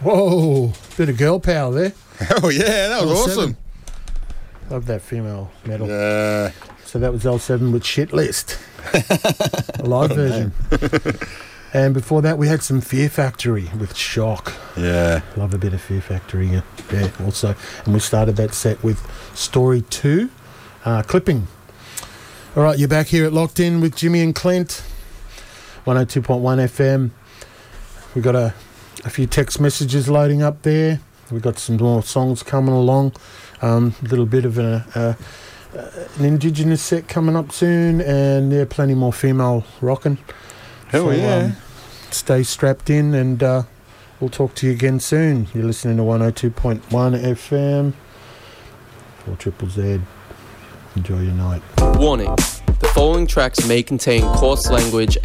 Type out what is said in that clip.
Whoa, bit of girl power there. Oh, yeah, that was awesome. Love that female metal. Yeah. So that was L7 with Shit List. A live version. And before that, we had some Fear Factory with Shock. Yeah. Love a bit of Fear Factory, yeah, also. And we started that set with Story 2, Clipping. All right, you're back here at Locked In with Jimmy and Clint, 102.1 FM. We got a few text messages loading up there. We got some more songs coming along. A little bit of an Indigenous set coming up soon, and plenty more female rocking. Hell yeah. Stay strapped in, and we'll talk to you again soon. You're listening to 102.1 FM, 4ZZZ. Enjoy your night. Warning. The following tracks may contain coarse language